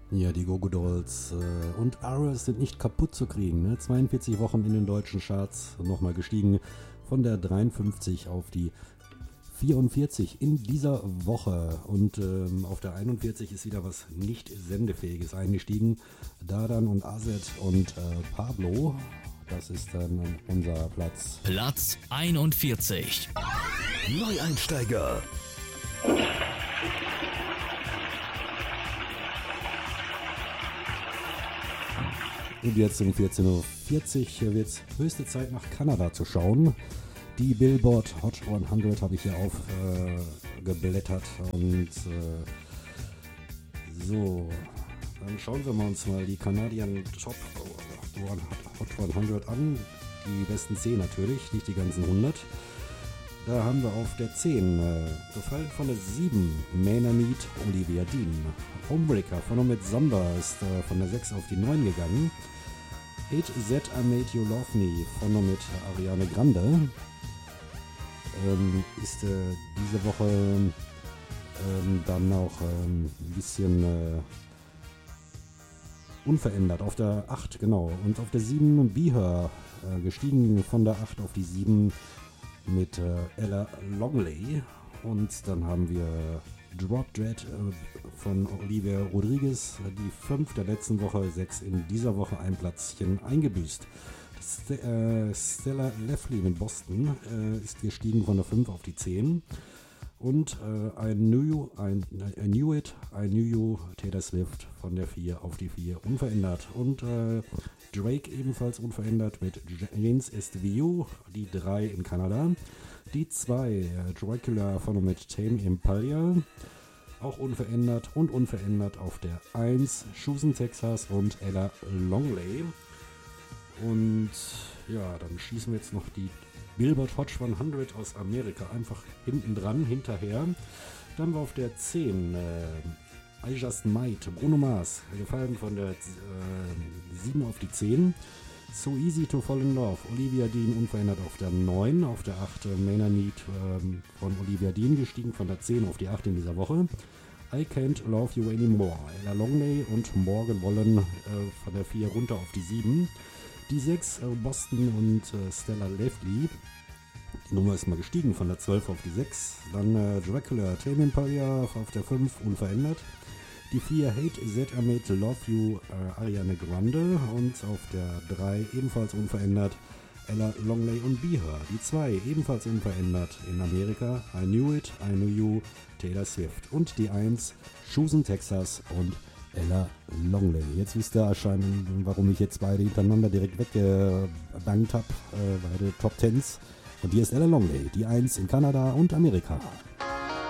Ja, die Go-Go Dolls und Ares sind nicht kaputt zu kriegen. Ne? 42 Wochen in den deutschen Charts, nochmal gestiegen von der 53 auf die 44 in dieser Woche. Und auf der 41 ist wieder was nicht sendefähiges eingestiegen. Dadan und Azet und Pablo, das ist dann unser Platz. Platz 41. Neueinsteiger. Und jetzt um 14.40 Uhr wird es höchste Zeit nach Kanada zu schauen. Die Billboard Hot 100 habe ich hier aufgeblättert und so, dann schauen wir uns mal die Canadian Top Hot 100 an. Die besten 10 natürlich, nicht die ganzen 100. Da haben wir auf der 10 gefallen von der 7 Maynard Olivia Dean. Homebreaker von mit Samba ist von der 6 auf die 9 gegangen. Hate That I Made You Love Me von mit Ariana Grande ist diese Woche dann auch ein bisschen unverändert. Auf der 8, genau. Und auf der 7 Be Her gestiegen von der 8 auf die 7 mit Ella Longley. Und dann haben wir Drop Dead von Olivia Rodriguez, die 5 der letzten Woche, 6 in dieser Woche ein Platzchen eingebüßt. Stella Lefley mit Boston ist gestiegen von der 5 auf die 10. Und I Knew You, Taylor Swift von der 4 auf die 4 unverändert. Und Drake ebenfalls unverändert mit Jane's SVU, die 3 in Kanada. Die 2 Dracula von mit Tame Impala, auch unverändert. Und unverändert auf der 1 Houston, Texas und Ella Longley. Und ja, dann schießen wir jetzt noch die Billboard Hot 100 aus Amerika einfach hinten dran, hinterher. Dann war auf der 10 I Just Might, Bruno Mars, gefallen von der 7 auf die 10. So Easy to Fall in Love, Olivia Dean unverändert auf der 9. Auf der 8 Maynard von Olivia Dean gestiegen von der 10 auf die 8 in dieser Woche. I Can't Love You Anymore, Ella Longley und Morgan Wallen von der 4 runter auf die 7. Die 6 Boston und Stella Lefley. Die Nummer ist mal gestiegen von der 12 auf die 6. Dann Dracula, Tame Impala auf der 5 unverändert. Die 4 Hate That I Made Love You, Ariana Grande. Und auf der 3 ebenfalls unverändert Ella Longley und Be Her. Die 2 ebenfalls unverändert in Amerika. I Knew It, I Knew You, Taylor Swift. Und die 1 Houston, Texas und Ella Longley. Jetzt wisst ihr anscheinend, warum ich jetzt beide hintereinander direkt weggebankt habe, beide Top 10s. Und hier ist Ella Longley, die 1 in Kanada und Amerika.